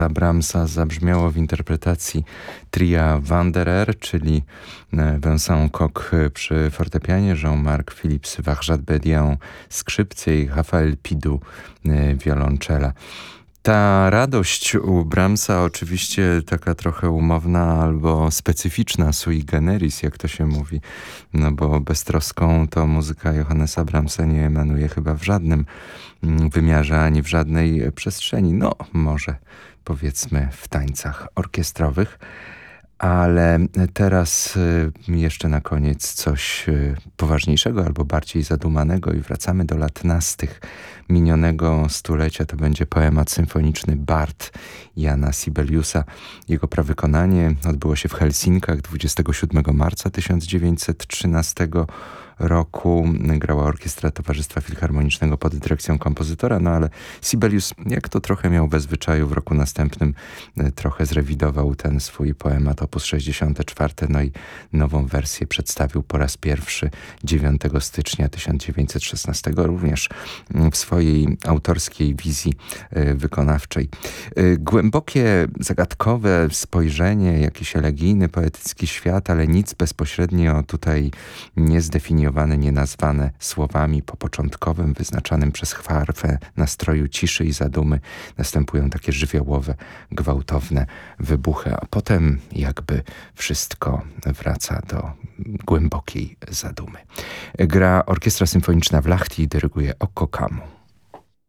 Brahmsa zabrzmiało w interpretacji tria Wanderer, czyli Vincent Koch przy fortepianie, Jean-Marc Philips Warjat Bedian skrzypce i Raphaël Pidou wiolonczela. Ta radość u Brahmsa oczywiście taka trochę umowna albo specyficzna, sui generis, jak to się mówi, no bo beztroską to muzyka Johannesa Brahmsa nie emanuje chyba w żadnym wymiarze, ani w żadnej przestrzeni. No, może powiedzmy w tańcach orkiestrowych. Ale teraz jeszcze na koniec coś poważniejszego albo bardziej zadumanego i wracamy do lat nastych minionego stulecia. To będzie poemat symfoniczny Bard Jana Sibeliusa. Jego prawykonanie odbyło się w Helsinkach 27 marca 1913 roku. Grała Orkiestra Towarzystwa Filharmonicznego pod dyrekcją kompozytora, no ale Sibelius, jak to trochę miał we zwyczaju, w roku następnym trochę zrewidował ten swój poemat op. 64, no i nową wersję przedstawił po raz pierwszy 9 stycznia 1916, również w swojej autorskiej wizji wykonawczej. Głębokie, zagadkowe spojrzenie, jakiś elegijny, poetycki świat, ale nic bezpośrednio tutaj niezdefiniowane, nienazwane słowami. Po początkowym, wyznaczanym przez harfę nastroju ciszy i zadumy następują takie żywiołowe, gwałtowne wybuchy, a potem jakby wszystko wraca do głębokiej zadumy. Gra Orkiestra Symfoniczna w Lahti, dyryguje Okko Kamu.